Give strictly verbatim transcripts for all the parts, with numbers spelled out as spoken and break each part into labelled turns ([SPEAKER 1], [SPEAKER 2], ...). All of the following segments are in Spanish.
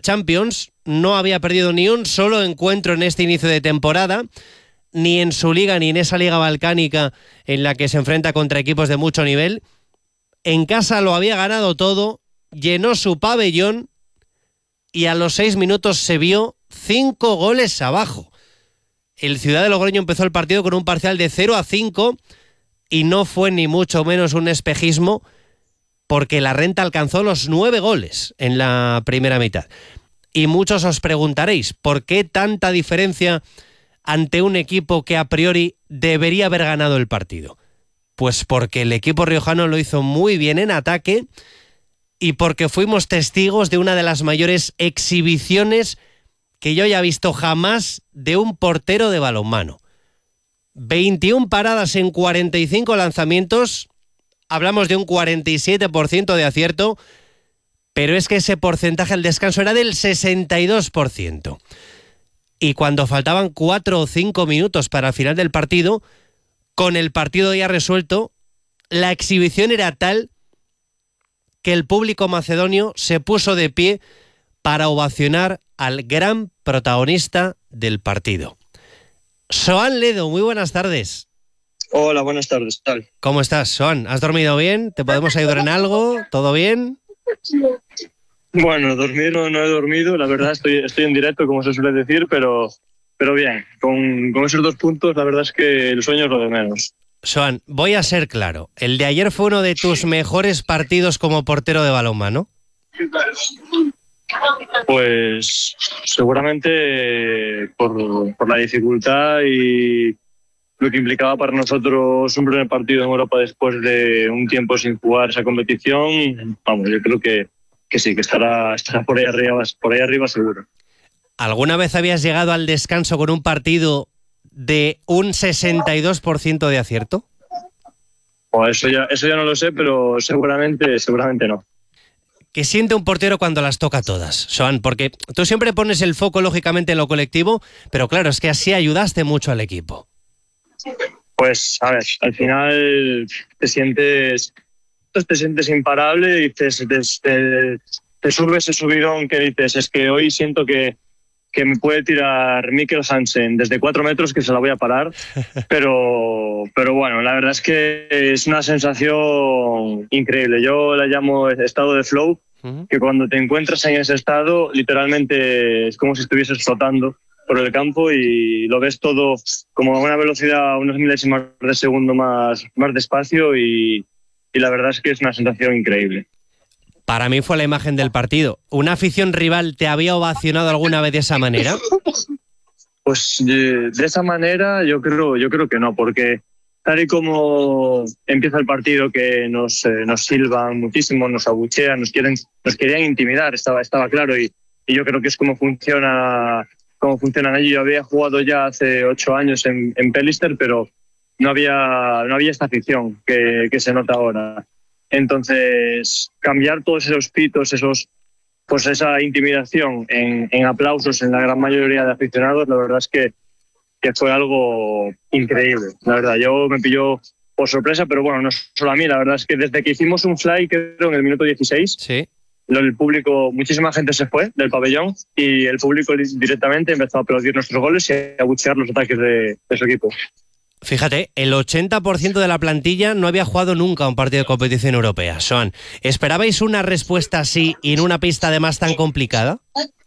[SPEAKER 1] Champions, no había perdido ni un solo encuentro en este inicio de temporada, ni en su liga, ni en esa liga balcánica en la que se enfrenta contra equipos de mucho nivel. En casa lo había ganado todo, llenó su pabellón y a los seis minutos se vio cinco goles abajo. El Ciudad de Logroño empezó el partido con un parcial de cero a cinco y no fue ni mucho menos un espejismo, porque la Renta alcanzó los nueve goles en la primera mitad. Y muchos os preguntaréis, ¿por qué tanta diferencia ante un equipo que a priori debería haber ganado el partido? Pues porque el equipo riojano lo hizo muy bien en ataque y porque fuimos testigos de una de las mayores exhibiciones que yo haya visto jamás de un portero de balonmano. veintiuna paradas en cuarenta y cinco lanzamientos, hablamos de un cuarenta y siete por ciento de acierto, pero es que ese porcentaje al descanso era del sesenta y dos por ciento. Y cuando faltaban cuatro o cinco minutos para el final del partido, con el partido ya resuelto, la exhibición era tal que el público macedonio se puso de pie para ovacionar al gran protagonista del partido. Soan Ledo, muy buenas tardes.
[SPEAKER 2] Hola, buenas tardes, ¿qué tal?
[SPEAKER 1] ¿Cómo estás, Soan? ¿Has dormido bien? ¿Te podemos ayudar en algo? ¿Todo bien?
[SPEAKER 2] Bueno, dormir no, no he dormido, la verdad estoy, estoy en directo, como se suele decir, pero, pero bien, con, con esos dos puntos la verdad es que el sueño es lo de menos.
[SPEAKER 1] Soan, voy a ser claro, el de ayer fue uno de tus mejores partidos como portero de balonmano.
[SPEAKER 2] Pues seguramente por, por la dificultad y lo que implicaba para nosotros un primer partido en Europa después de un tiempo sin jugar esa competición, vamos, yo creo que, que sí, que estará, estará por ahí arriba, por ahí arriba seguro.
[SPEAKER 1] ¿Alguna vez habías llegado al descanso con un partido de un sesenta y dos por ciento de acierto?
[SPEAKER 2] Pues eso ya, eso ya no lo sé, pero seguramente, seguramente no.
[SPEAKER 1] ¿Qué siente un portero cuando las toca todas, Soan? Porque tú siempre pones el foco, lógicamente, en lo colectivo, pero claro, es que así ayudaste mucho al equipo.
[SPEAKER 2] Pues, a ver, al final te sientes, te sientes imparable y te, te, te, te sube ese subidón que dices, es que hoy siento que, que me puede tirar Mikkel Hansen desde cuatro metros, que se la voy a parar, pero, pero bueno, la verdad es que es una sensación increíble. Yo la llamo estado de flow, que cuando te encuentras en ese estado, literalmente es como si estuvieses flotando por el campo y lo ves todo como a una velocidad, unos milésimas de segundo más, más despacio y, y la verdad es que es una sensación increíble.
[SPEAKER 1] Para mí fue la imagen del partido. ¿Una afición rival te había ovacionado alguna vez de esa manera?
[SPEAKER 2] Pues de, de esa manera yo creo, yo creo que no, porque tal y como empieza el partido, que nos, eh, nos silban muchísimo, nos abuchean, nos quieren, nos querían intimidar, estaba, estaba claro, y, y yo creo que es como funciona, cómo funcionan allí. Yo había jugado ya hace ocho años en, en Pellister, pero no había, no había esta afición que, que se nota ahora. Entonces, cambiar todos esos pitos, esos, pues esa intimidación en, en aplausos en la gran mayoría de aficionados, la verdad es que, que fue algo increíble. La verdad, yo me pilló por sorpresa, pero bueno, no solo a mí, la verdad es que desde que hicimos un fly, creo en el minuto dieciséis,
[SPEAKER 1] sí,
[SPEAKER 2] el público, muchísima gente se fue del pabellón y el público directamente empezó a aplaudir nuestros goles y a abuchear los ataques de, de su equipo.
[SPEAKER 1] Fíjate, el ochenta por ciento de la plantilla no había jugado nunca un partido de competición europea. Soan, ¿esperabais una respuesta así y en una pista además tan complicada?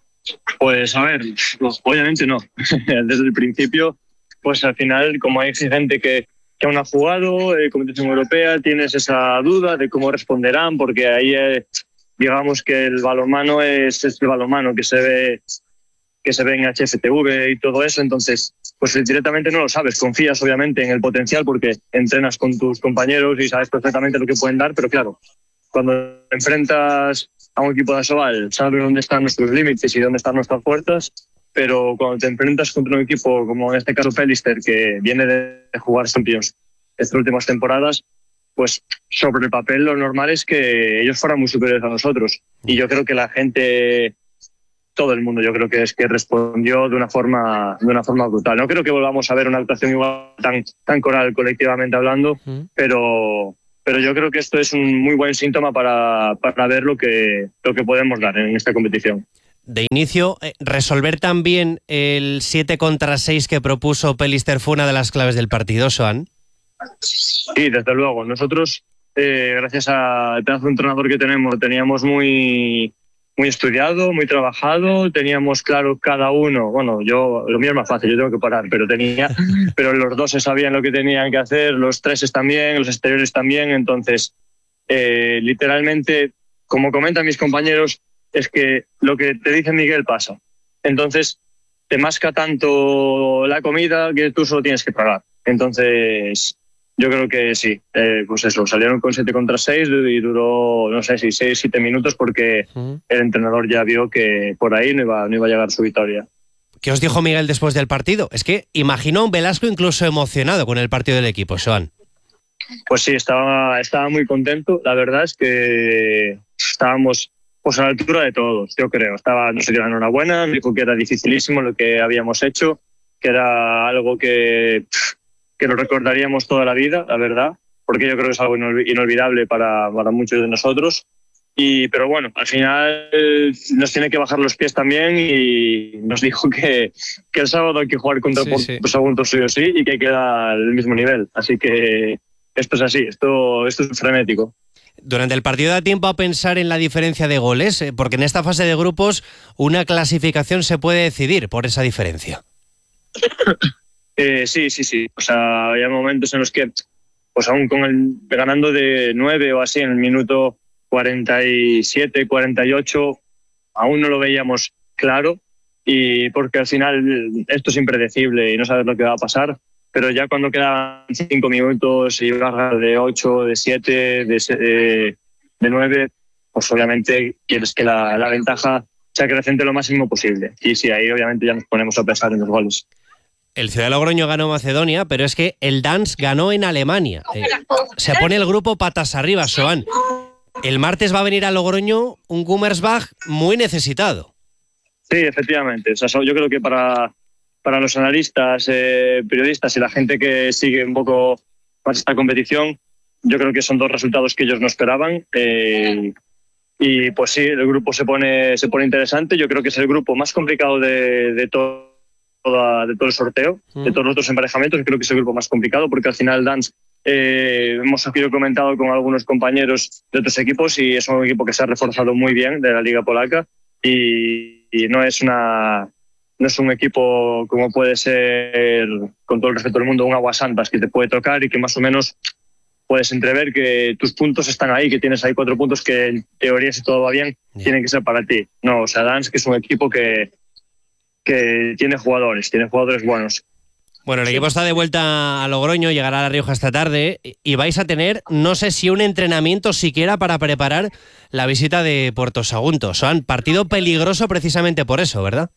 [SPEAKER 2] Pues a ver, obviamente no. Desde el principio, pues al final, como hay gente que, que aún ha jugado eh, competición europea, tienes esa duda de cómo responderán, porque ahí eh, digamos que el balonmano es, es el balonmano que se ve que se ve en H F T V y todo eso, entonces pues directamente no lo sabes, confías obviamente en el potencial porque entrenas con tus compañeros y sabes perfectamente lo que pueden dar, pero claro, cuando te enfrentas a un equipo de Asobal, sabes dónde están nuestros límites y dónde están nuestras fuerzas, pero cuando te enfrentas contra un equipo como en este caso Pellister, que viene de jugar Champions estas últimas temporadas, pues sobre el papel lo normal es que ellos fueran muy superiores a nosotros, y yo creo que la gente, todo el mundo, yo creo que es que respondió de una forma de una forma brutal. No creo que volvamos a ver una actuación igual tan, tan coral colectivamente hablando, mm. pero, pero yo creo que esto es un muy buen síntoma para, para ver lo que, lo que podemos dar en esta competición.
[SPEAKER 1] de inicio. Eh, resolver también el siete contra seis que propuso Pelister fue una de las claves del partido, Soan.
[SPEAKER 2] Sí, desde luego. Nosotros, eh, gracias al pedazo de entrenador que tenemos, teníamos muy, muy estudiado, muy trabajado, teníamos claro cada uno. Bueno, yo lo mío es más fácil, yo tengo que parar, pero tenía, pero los dos sabían lo que tenían que hacer, los tres también, los exteriores también. Entonces, eh, literalmente, como comentan mis compañeros, es que lo que te dice Miguel pasa. Entonces, te masca tanto la comida que tú solo tienes que pagar. Entonces, yo creo que sí. Eh, pues eso, salieron con siete contra seis y duró, no sé si seis, siete minutos porque uh-huh. el entrenador ya vio que por ahí no iba, no iba a llegar su victoria.
[SPEAKER 1] ¿Qué os dijo Miguel después del partido? Es que imaginó a un Velasco incluso emocionado con el partido del equipo, Soan.
[SPEAKER 2] Pues sí, estaba, estaba muy contento. La verdad es que estábamos pues a la altura de todos, yo creo. Estaba, no sé, dio la enhorabuena, me dijo que era dificilísimo lo que habíamos hecho, que era algo que, que lo recordaríamos toda la vida, la verdad, porque yo creo que es algo inolvidable para, para muchos de nosotros. Y, pero bueno, al final nos tiene que bajar los pies también y nos dijo que, que el sábado hay que jugar contra sí, sí. Porto Sagunto sí o sí y que hay que dar el mismo nivel. Así que esto es así, esto, esto es frenético.
[SPEAKER 1] Durante el partido da tiempo a pensar en la diferencia de goles, porque en esta fase de grupos una clasificación se puede decidir por esa diferencia.
[SPEAKER 2] eh, sí, sí, sí. O sea, había momentos en los que, pues aún con el ganando de nueve o así en el minuto cuarenta y siete, cuarenta y ocho, aún no lo veíamos claro, y porque al final esto es impredecible y no sabes lo que va a pasar. Pero ya cuando quedan cinco minutos y vas de ocho, de siete, de, de nueve, pues obviamente quieres que la, la ventaja sea creciente lo máximo posible. Y sí, ahí obviamente ya nos ponemos a pensar en los goles.
[SPEAKER 1] El Ciudad de Logroño ganó Macedonia, pero es que el Dansk ganó en Alemania. Eh, se pone el grupo patas arriba, Soan. El martes va a venir a Logroño un Gummersbach muy necesitado.
[SPEAKER 2] Sí, efectivamente. O sea, yo creo que para... para los analistas, eh, periodistas y la gente que sigue un poco más esta competición, yo creo que son dos resultados que ellos no esperaban. Eh, y pues sí, el grupo se pone, se pone interesante. Yo creo que es el grupo más complicado de, de, todo, de todo el sorteo, mm. de todos los otros emparejamientos. Creo que es el grupo más complicado porque al final Dansk, eh, hemos aquí comentado con algunos compañeros de otros equipos y es un equipo que se ha reforzado muy bien de la Liga Polaca y, y no es una... No es un equipo como puede ser, con todo el respeto del mundo, un aguasantas que te puede tocar y que más o menos puedes entrever que tus puntos están ahí, que tienes ahí cuatro puntos que en teoría, si todo va bien, yeah. tienen que ser para ti. No, o sea, Dansk es un equipo que, que tiene jugadores, tiene jugadores buenos.
[SPEAKER 1] Bueno, el equipo está de vuelta a Logroño, llegará a La Rioja esta tarde y vais a tener, no sé si un entrenamiento siquiera para preparar la visita de Porto Sagunto. Son partido peligroso precisamente por eso, ¿verdad?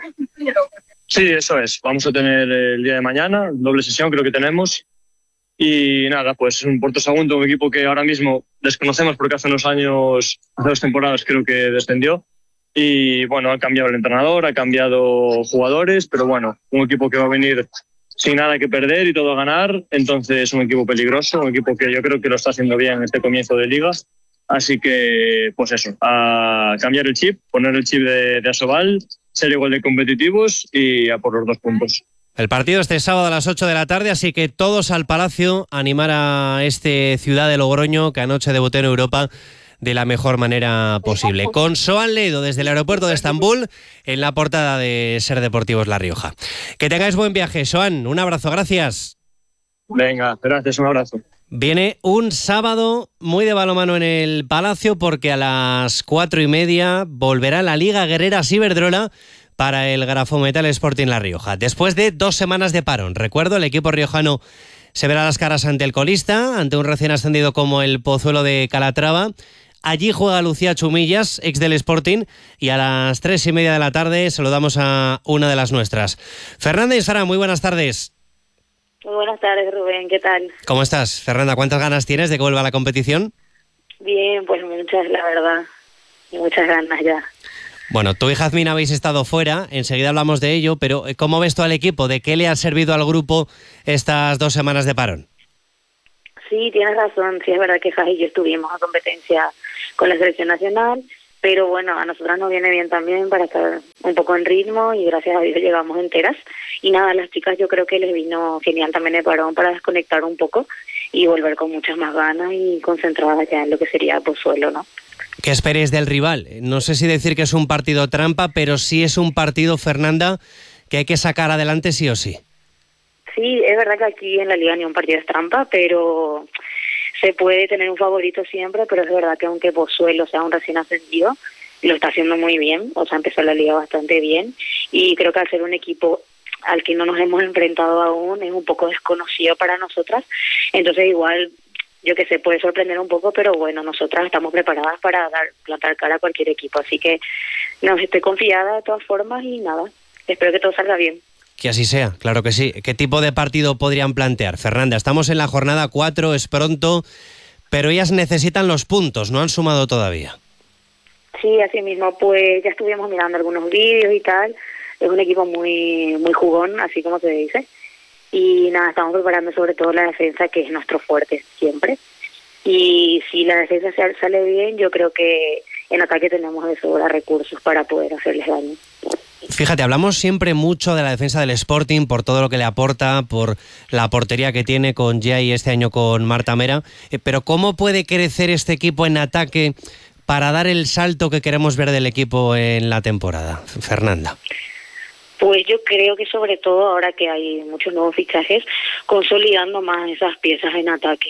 [SPEAKER 2] Sí, eso es. Vamos a tener el día de mañana, doble sesión creo que tenemos. Y nada, pues un Porto Sagunto, un equipo que ahora mismo desconocemos porque hace unos años, hace dos temporadas creo que descendió. Y bueno, ha cambiado el entrenador, ha cambiado jugadores, pero bueno, un equipo que va a venir sin nada que perder y todo a ganar. Entonces un equipo peligroso, un equipo que yo creo que lo está haciendo bien en este comienzo de liga. Así que, pues eso, a cambiar el chip, poner el chip de, de Asobal, ser igual de competitivos y a por los dos puntos.
[SPEAKER 1] El partido este sábado a las ocho de la tarde, así que todos al Palacio a animar a este Ciudad de Logroño que anoche debutó en Europa de la mejor manera posible. Con Soan Leido desde el aeropuerto de Estambul en la portada de Ser Deportivos La Rioja. Que tengáis buen viaje, Soan. Un abrazo, gracias.
[SPEAKER 2] Venga, gracias, un abrazo.
[SPEAKER 1] Viene un sábado muy de balonmano en el Palacio porque a las cuatro y media volverá la Liga Guerreras Iberdrola para el Grafometal Sporting La Rioja. Después de dos semanas de parón. Recuerdo, el equipo riojano se verá las caras ante el colista, ante un recién ascendido como el Pozuelo de Calatrava. Allí juega Lucía Chumillas, ex del Sporting, y a las tres y media de la tarde saludamos a una de las nuestras. Fernanda y Sara, muy buenas tardes.
[SPEAKER 3] Muy buenas tardes, Rubén, ¿qué tal?
[SPEAKER 1] ¿Cómo estás, Fernanda? ¿Cuántas ganas tienes de que vuelva a la competición?
[SPEAKER 3] Bien, pues muchas, la verdad, muchas ganas ya.
[SPEAKER 1] Bueno, tú y Jazmín habéis estado fuera, enseguida hablamos de ello, pero ¿cómo ves tú al equipo? ¿De qué le ha servido al grupo estas dos semanas de parón?
[SPEAKER 3] Sí, tienes razón, sí es verdad que Jaz y yo estuvimos a competencia con la selección nacional Pero bueno, a nosotras nos viene bien también para estar un poco en ritmo y gracias a Dios llegamos enteras. Y nada, a las chicas yo creo que les vino genial también el parón para desconectar un poco y volver con muchas más ganas y concentradas ya en lo que sería Pozuelo, ¿no?
[SPEAKER 1] ¿Qué esperéis del rival? No sé si decir que es un partido trampa, pero sí es un partido, Fernanda, que hay que sacar adelante sí o sí.
[SPEAKER 3] Sí, es verdad que aquí en la Liga ni un partido es trampa, pero se puede tener un favorito siempre, pero es verdad que aunque Pozuelo sea un recién ascendido, lo está haciendo muy bien, o sea, empezó la Liga bastante bien, y creo que al ser un equipo al que no nos hemos enfrentado aún, es un poco desconocido para nosotras, entonces igual, yo que sé, puede sorprender un poco, pero bueno, nosotras estamos preparadas para dar plantar cara a cualquier equipo, así que no, estoy confiada de todas formas y nada, espero que todo salga bien.
[SPEAKER 1] Que así sea, claro que sí. ¿Qué tipo de partido podrían plantear? Fernanda, estamos en la jornada cuatro, es pronto, pero ellas necesitan los puntos, no han sumado todavía.
[SPEAKER 3] Sí, así mismo, pues ya estuvimos mirando algunos vídeos y tal, es un equipo muy muy jugón, así como se dice, y nada, estamos preparando sobre todo la defensa, que es nuestro fuerte siempre, y si la defensa sale bien, yo creo que en ataque tenemos de sobra recursos para poder hacerles daño.
[SPEAKER 1] Fíjate, hablamos siempre mucho de la defensa del Sporting por todo lo que le aporta, por la portería que tiene con Gia y este año con Marta Mera, eh, pero ¿cómo puede crecer este equipo en ataque para dar el salto que queremos ver del equipo en la temporada? Fernanda.
[SPEAKER 3] Pues yo creo que sobre todo ahora que hay muchos nuevos fichajes, consolidando más esas piezas en ataque.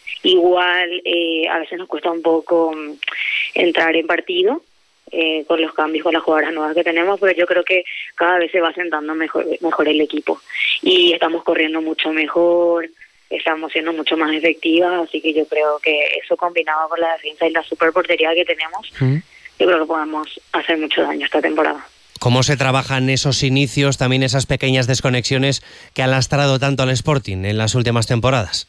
[SPEAKER 3] Igual eh, a veces nos cuesta un poco um, entrar en partido, Eh, con los cambios, con las jugadoras nuevas que tenemos, pero yo creo que cada vez se va sentando mejor, mejor el equipo y estamos corriendo mucho mejor, estamos siendo mucho más efectivas, así que yo creo que eso combinado con la defensa y la super portería que tenemos, ¿Mm? yo creo que podemos hacer mucho daño esta temporada.
[SPEAKER 1] ¿Cómo se trabajan esos inicios, también esas pequeñas desconexiones que han lastrado tanto al Sporting en las últimas temporadas?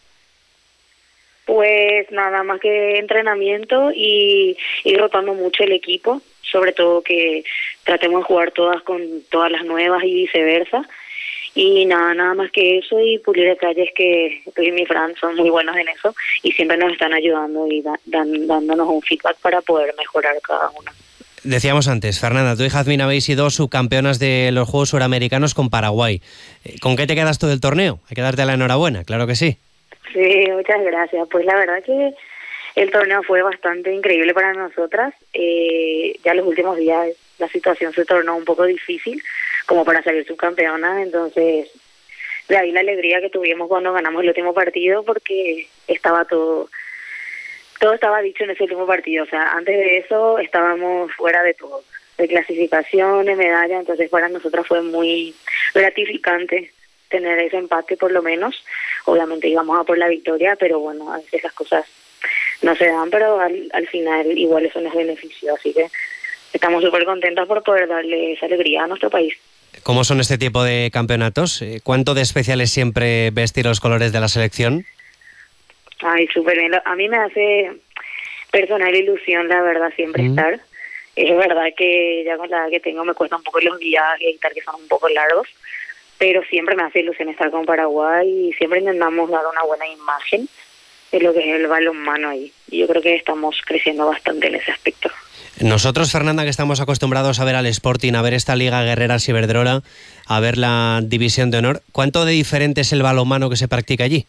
[SPEAKER 3] Pues nada más que entrenamiento y ir rotando mucho el equipo, sobre todo que tratemos de jugar todas con todas las nuevas y viceversa, y nada nada más que eso y pulir detalles que tú y mi Fran son muy buenos en eso y siempre nos están ayudando y da, dan, dándonos un feedback para poder mejorar cada una.
[SPEAKER 1] Decíamos antes, Fernanda, tú y Jazmín habéis sido subcampeonas de los Juegos Suramericanos con Paraguay. ¿Con qué te quedas tú del torneo? Hay que darte la enhorabuena, claro que sí.
[SPEAKER 3] Sí, muchas gracias. Pues la verdad que el torneo fue bastante increíble para nosotras. Eh, ya los últimos días la situación se tornó un poco difícil como para salir subcampeona, entonces de ahí la alegría que tuvimos cuando ganamos el último partido, porque estaba todo todo estaba dicho en ese último partido. O sea, antes de eso estábamos fuera de todo, de clasificación, de medalla, entonces para nosotras fue muy gratificante tener ese empate por lo menos. Obviamente íbamos a por la victoria, pero bueno, a veces las cosas no se dan, pero al, al final igual eso nos benefició, así que estamos súper contentas por poder darle esa alegría a nuestro país.
[SPEAKER 1] ¿Cómo son este tipo de campeonatos? ¿Cuánto de especial es siempre vestir los colores de la selección?
[SPEAKER 3] Ay, súper bien. A mí me hace personal ilusión, la verdad, siempre mm. estar. Es verdad que ya con la edad que tengo me cuesta un poco los viajes y tal, que son un poco largos, pero siempre me hace ilusión estar con Paraguay y siempre intentamos dar una buena imagen de lo que es el balonmano ahí. Y yo creo que estamos creciendo bastante en ese aspecto.
[SPEAKER 1] Nosotros, Fernanda, que estamos acostumbrados a ver al Sporting, a ver esta Liga Guerreras Iberdrola, a ver la División de Honor, ¿cuánto de diferente es el balonmano que se practica allí?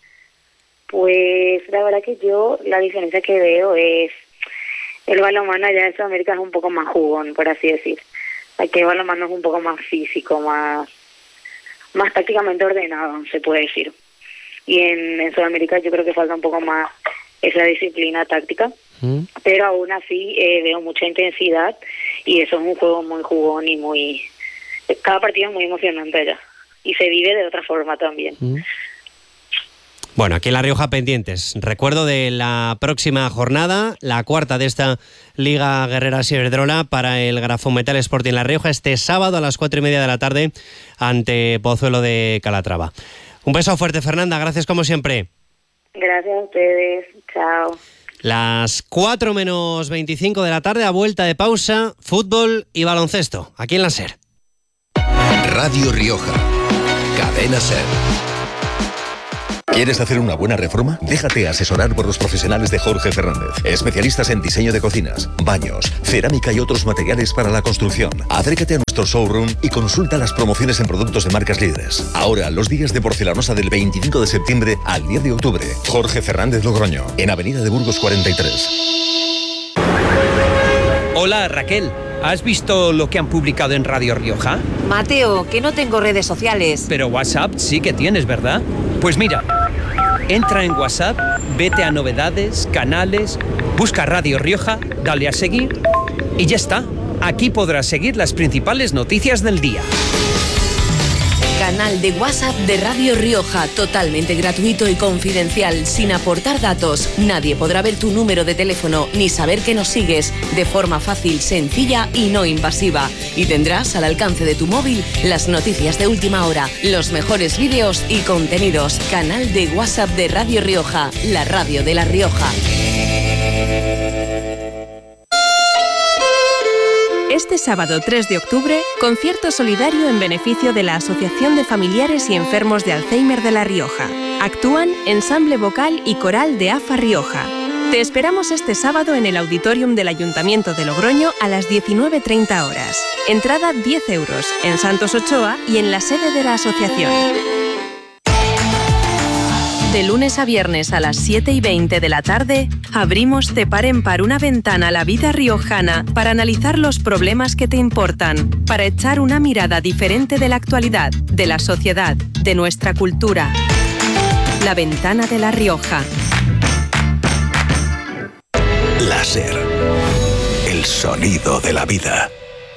[SPEAKER 3] Pues la verdad que yo la diferencia que veo es el balonmano allá en Sudamérica es un poco más jugón, por así decir. Aquí el balonmano es un poco más físico, más más tácticamente ordenado, se puede decir. Y en, en Sudamérica yo creo que falta un poco más esa disciplina táctica, ¿Mm? pero aún así eh, veo mucha intensidad y eso es un juego muy jugón y muy... Cada partido es muy emocionante allá y se vive de otra forma también. ¿Mm?
[SPEAKER 1] Bueno, aquí en La Rioja pendientes. Recuerdo de la próxima jornada, la cuarta de esta Liga Guerreras Iberdrola para el Grafometal Sporting La Rioja este sábado a las cuatro y media de la tarde ante Pozuelo de Calatrava. Un beso fuerte, Fernanda. Gracias como siempre.
[SPEAKER 3] Gracias a ustedes. Chao.
[SPEAKER 1] Las cuatro menos veinticinco de la tarde, a vuelta de pausa, fútbol y baloncesto, aquí en la SER.
[SPEAKER 4] Radio Rioja, Cadena SER. ¿Quieres hacer una buena reforma? Déjate asesorar por los profesionales de Jorge Fernández, especialistas en diseño de cocinas, baños, cerámica y otros materiales para la construcción. Acércate a nuestro showroom y consulta las promociones en productos de marcas líderes. Ahora, los días de porcelanosa del veinticinco de septiembre al diez de octubre. Jorge Fernández Logroño, en Avenida de Burgos cuarenta y tres.
[SPEAKER 5] Hola, Raquel. ¿Has visto lo que han publicado en Radio Rioja?
[SPEAKER 6] Mateo, que no tengo redes sociales.
[SPEAKER 5] Pero WhatsApp sí que tienes, ¿verdad? Pues mira, entra en WhatsApp, vete a novedades, canales, busca Radio Rioja, dale a seguir y ya está. Aquí podrás seguir las principales noticias del día.
[SPEAKER 7] Canal de WhatsApp de Radio Rioja, totalmente gratuito y confidencial, sin aportar datos. Nadie podrá ver tu número de teléfono ni saber que nos sigues, de forma fácil, sencilla y no invasiva. Y tendrás al alcance de tu móvil las noticias de última hora, los mejores vídeos y contenidos. Canal de WhatsApp de Radio Rioja, la radio de La Rioja.
[SPEAKER 8] Este sábado tres de octubre, concierto solidario en beneficio de la Asociación de Familiares y Enfermos de Alzheimer de La Rioja. Actúan Ensamble Vocal y Coral de AFA Rioja. Te esperamos este sábado en el Auditorium del Ayuntamiento de Logroño a las diecinueve treinta horas. Entrada diez euros, en Santos Ochoa y en la sede de la asociación.
[SPEAKER 7] De lunes a viernes a las siete y veinte de la tarde, abrimos Te Par en Par, una ventana a la vida riojana para analizar los problemas que te importan, para echar una mirada diferente de la actualidad, de la sociedad, de nuestra cultura. La ventana de La Rioja.
[SPEAKER 4] Láser. El sonido de la vida.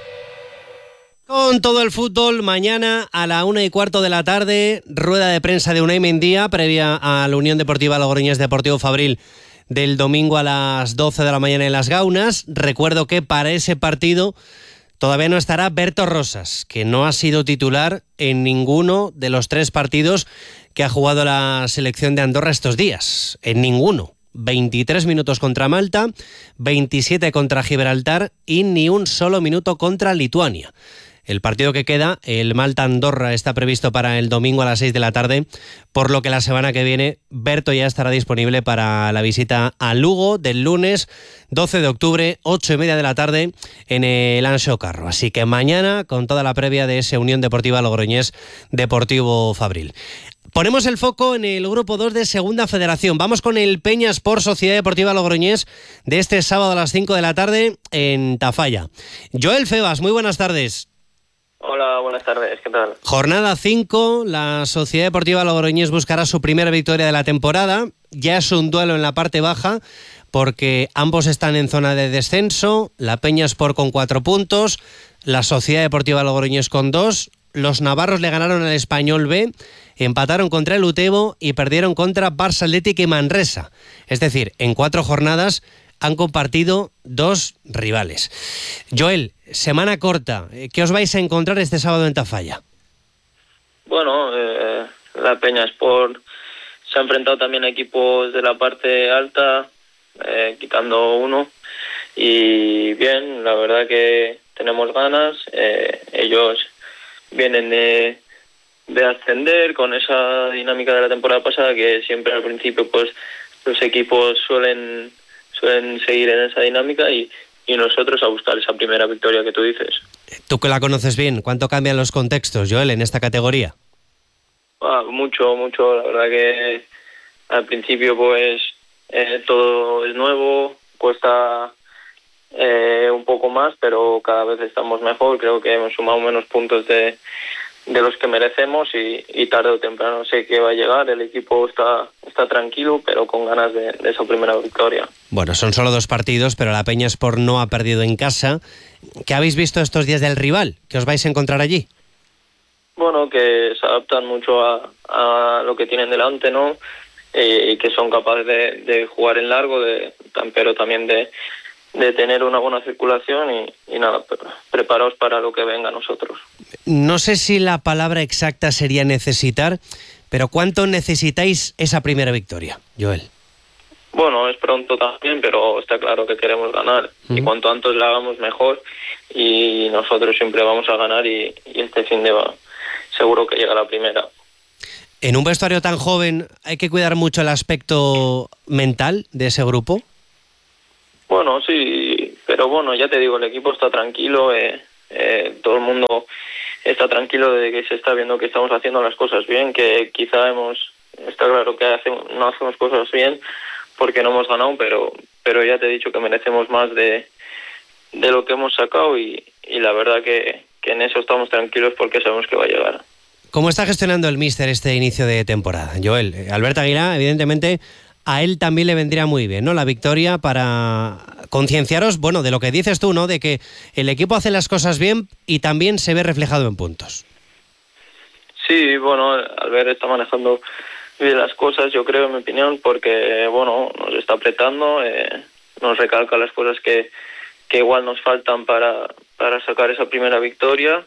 [SPEAKER 1] Con todo el fútbol, mañana a la una y cuarto de la tarde, rueda de prensa de Unai Mendía, previa a la Unión Deportiva Logroñés Deportivo Fabril del domingo a las doce de la mañana en Las Gaunas. Recuerdo que para ese partido todavía no estará Berto Rosas, que no ha sido titular en ninguno de los tres partidos que ha jugado la selección de Andorra estos días. En ninguno. veintitrés minutos contra Malta, veintisiete contra Gibraltar y ni un solo minuto contra Lituania. El partido que queda, el Malta-Andorra, está previsto para el domingo a las seis de la tarde, por lo que la semana que viene Berto ya estará disponible para la visita a Lugo del lunes doce de octubre, ocho y media de la tarde, en el Anxo Carro. Así que mañana, con toda la previa de ese Unión Deportiva Logroñés Deportivo Fabril. Ponemos el foco en el grupo dos de Segunda Federación. Vamos con el Peña Sport Sociedad Deportiva Logroñés de este sábado a las cinco de la tarde en Tafalla. Joel Febas, muy buenas tardes.
[SPEAKER 9] Hola, buenas tardes, ¿qué tal?
[SPEAKER 1] Jornada cinco, la Sociedad Deportiva Logroñés buscará su primera victoria de la temporada. Ya es un duelo en la parte baja porque ambos están en zona de descenso. La Peña Sport con cuatro puntos, la Sociedad Deportiva Logroñés con dos. Los navarros le ganaron al Español B, empataron contra el Utebo y perdieron contra Barça Athletic y Manresa. Es decir, en cuatro jornadas han compartido dos rivales. Joel, semana corta, ¿qué os vais a encontrar este sábado en Tafalla?
[SPEAKER 9] Bueno, eh, la Peña Sport se ha enfrentado también a equipos de la parte alta, eh, quitando uno, y bien, la verdad que tenemos ganas. Eh, ellos vienen de, de ascender con esa dinámica de la temporada pasada, que siempre al principio pues los equipos suelen suelen seguir en esa dinámica y, y nosotros a buscar esa primera victoria que tú dices.
[SPEAKER 1] Tú que la conoces bien, ¿cuánto cambian los contextos, Joel, en esta categoría?
[SPEAKER 9] Ah, mucho, mucho. La verdad que al principio pues eh, todo es nuevo, cuesta eh, un poco más, pero cada vez estamos mejor. Creo que hemos sumado menos puntos de, de los que merecemos y, y tarde o temprano sé que va a llegar. El equipo está, está tranquilo, pero con ganas de, de esa primera victoria.
[SPEAKER 1] Bueno, son solo dos partidos, pero la Peña Sport no ha perdido en casa. ¿Qué habéis visto estos días del rival? ¿Qué os vais a encontrar allí?
[SPEAKER 9] Bueno, que se adaptan mucho a, a lo que tienen delante, ¿no? Eh, y que son capaces de, de jugar en largo, de, pero también de, de tener una buena circulación y, y nada, preparaos para lo que venga a nosotros.
[SPEAKER 1] No sé si la palabra exacta sería necesitar, pero ¿cuánto necesitáis esa primera victoria, Joel?
[SPEAKER 9] Bueno, es pronto también, pero está claro que queremos ganar. Uh-huh. Y cuanto antes la hagamos mejor, y nosotros siempre vamos a ganar y, y este fin de va, seguro que llega la primera.
[SPEAKER 1] ¿En un vestuario tan joven hay que cuidar mucho el aspecto mental de ese grupo?
[SPEAKER 9] Bueno, sí, pero bueno, ya te digo, el equipo está tranquilo, eh, eh, todo el mundo está tranquilo de que se está viendo que estamos haciendo las cosas bien, que quizá hemos, está claro que hacemos, no hacemos cosas bien porque no hemos ganado, pero pero ya te he dicho que merecemos más de, de lo que hemos sacado y, y la verdad que, que en eso estamos tranquilos porque sabemos que va a llegar.
[SPEAKER 1] ¿Cómo está gestionando el míster este inicio de temporada? Joel, Albert Aguilá, evidentemente, a él también le vendría muy bien, ¿no? La victoria para concienciaros, bueno, de lo que dices tú, ¿no? De que el equipo hace las cosas bien y también se ve reflejado en puntos.
[SPEAKER 9] Sí, bueno, Albert está manejando bien las cosas, yo creo, en mi opinión, porque, bueno, nos está apretando, eh, nos recalca las cosas que, que igual nos faltan para, para sacar esa primera victoria.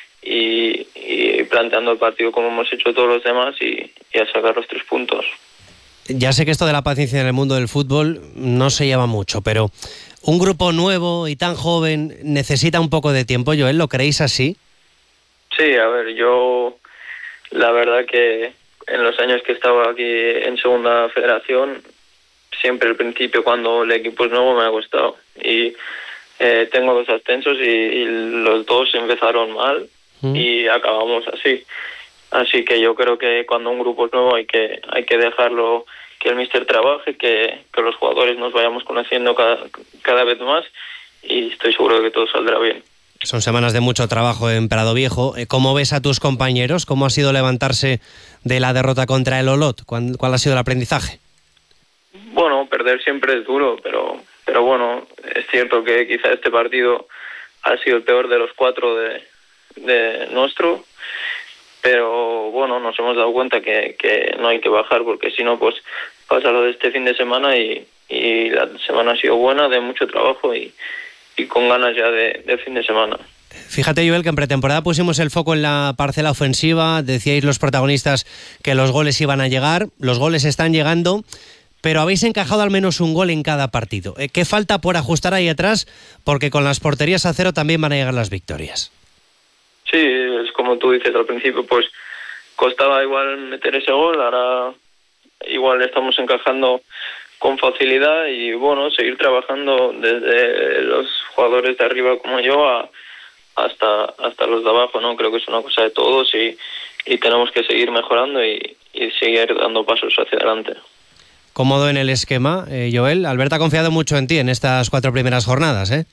[SPEAKER 9] Y, y planteando el partido como hemos hecho todos los demás y, y a sacar los tres puntos.
[SPEAKER 1] Ya sé que esto de la paciencia en el mundo del fútbol no se lleva mucho, pero un grupo nuevo y tan joven necesita un poco de tiempo. Joel, ¿lo creéis así?
[SPEAKER 9] Sí, a ver, yo la verdad que en los años que he estado aquí en Segunda Federación, siempre al principio cuando el equipo es nuevo me ha costado. Y eh, tengo dos ascensos y, y los dos empezaron mal. Y acabamos así. Así que yo creo que cuando un grupo es nuevo hay que hay que dejarlo que el míster trabaje, que, que los jugadores nos vayamos conociendo cada, cada vez más y estoy seguro de que todo saldrá bien.
[SPEAKER 1] Son semanas de mucho trabajo en Prado Viejo. ¿Cómo ves a tus compañeros? ¿Cómo ha sido levantarse de la derrota contra el Olot? ¿Cuál, cuál ha sido el aprendizaje?
[SPEAKER 9] Bueno, perder siempre es duro, pero, pero bueno, es cierto que quizá este partido ha sido el peor de los cuatro de de nuestro, pero bueno, nos hemos dado cuenta que, que no hay que bajar porque si no pues pasa lo de este fin de semana y, y la semana ha sido buena, de mucho trabajo y, y con ganas ya de, de fin de semana.
[SPEAKER 1] Fíjate, Joel, que en pretemporada pusimos el foco en la parcela ofensiva, decíais los protagonistas que los goles iban a llegar, los goles están llegando, pero habéis encajado al menos un gol en cada partido. ¿Qué falta por ajustar ahí atrás? Porque con las porterías a cero también van a llegar las victorias.
[SPEAKER 9] Sí, es como tú dices al principio, pues costaba igual meter ese gol, ahora igual estamos encajando con facilidad y bueno, seguir trabajando desde los jugadores de arriba como yo a, hasta hasta los de abajo, ¿no? Creo que es una cosa de todos y, y tenemos que seguir mejorando y, y seguir dando pasos hacia adelante.
[SPEAKER 1] Cómodo en el esquema, eh, Joel. Albert ha confiado mucho en ti en estas cuatro primeras jornadas, ¿eh?